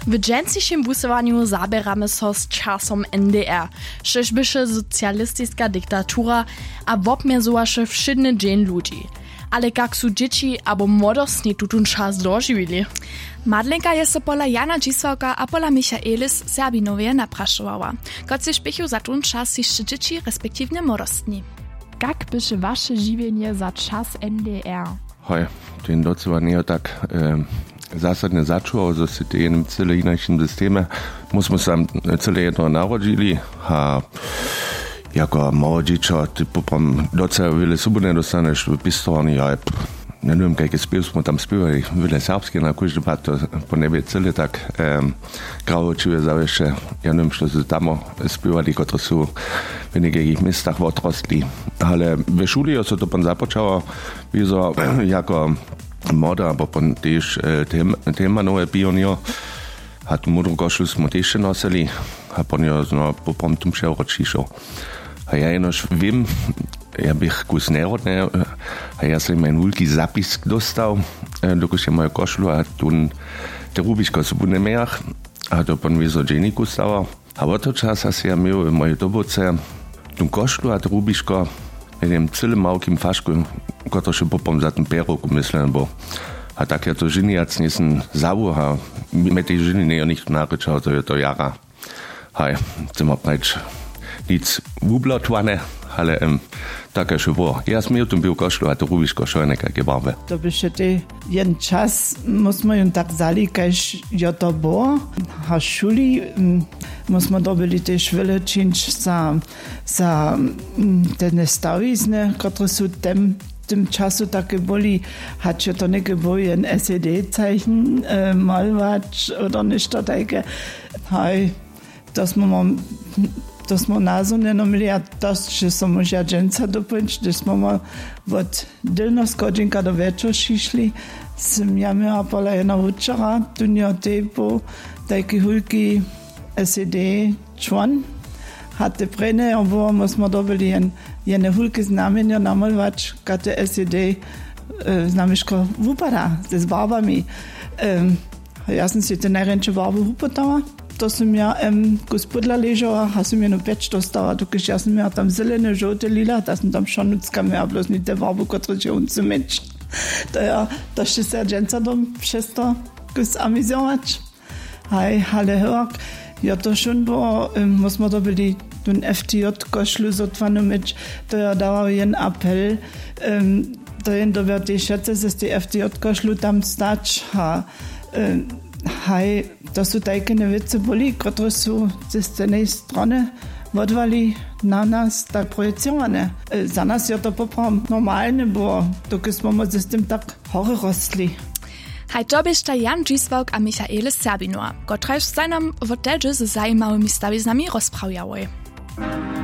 W dżęcišim wusowaniu zabieramy so z časom NDR, štož byše socjalistiska diktatura a wobmjezowaše wszydny dzień ludzi. Ale jak su dzieci abo młodostni tutun czas dożywili? Madlenka je so pola Jana Dzisławka a pola Michaelis Serbinowie napraszowała. Kocy szpichu za tun czas jeszcze dzieci, respektywnie młodostni. Jak byše wasze żywienie za czas NDR? Hoj, ten docela nie tak zasadnie zaczął, że się tym cyle inaczym systemie musimy sam cyle jedno narodzili, a jako małe dziecko, ty poprom docela wiele subne dostaneš w pistorni, ja nie wiem, jakie śpiew smo tam śpiewali, wiele serbskie, na każdy pat to po niebie cyle tak grało czuję zawsze, ja nie wiem, co się tam śpiewali, które są w niektórych miastach odrostli. Ale w szuli się to pan započało, wieso jako moda, bo pan też temanowe pionier, a tu modrą koszlu smo też nosili, a pan jo po pom tym się ročišo. A ja jenož wiem, ja bych kus nerodne, a ja sam mein wielki zapisk dostał, dokud ja moju koszlu, a tu te rubiško so budne mejach, a to pan wieso dzienniku stało. A od toho časa si ja miał w mojej doboce tu koszlu, a te rubiško in dem cyle małkim faszku, który się popom za ten peruk myślałem, bo a tak ja to žiniac nisem zavu, a med tej žini nie nikt naryczał, to je to jara. Hej, chcemy prać nic wublotowane, ale tak je było. Ja sam tu był koszlu, a to rubiško šojneka gebarve. To by się te jeden czas, musimy ją tak zali, kaž je to było, a szuli, musimy dobili też wiele czynić za te nestawizne, które są tym czasu takie boli, hat się to nie było jen SED-Zeichen malować, oder nicht takie. Hej, to smo nazvane nomili, a to, že som už ja dženca doplnič, že smo od delnoskodzinka do večer šišli, sem ja miała pola jedna večera, tu njo tepo, taki hulki SED čvan, hatte prene, obwo smo dobili jene hulki znamenja namalować, kate SED znamiško vupada, z barbami. Ja sam si te najrenče barbu vupotala, to sam ja gospodla ležala, a sam jednu peč dostala, dokiž ja sam ja tam zelene, žote, lila, da sam tam šanucka miała, bloz ni te barbu, kotre će unce meč. To še se dženca dom přesto kus amizować. Hej, ale hörk, ja to šun bo, musmo dobili tun FTJ-košlu zotvanu meč, to ja dawał jen apel, to jen dober te šece, ze te FTJ-košlu tam stać, hej, to sú tajkene vece boli, które sú ze tej strony odvali na nas tak projecované. Za nas je to poprom normalne, bo dokud smo z tym tak hore rostli. Hej, to byšte Jan Dzisławk a Michaelis Serbinowa, kotrež sa nam v teže z zajímavými staviznami rozpravjali.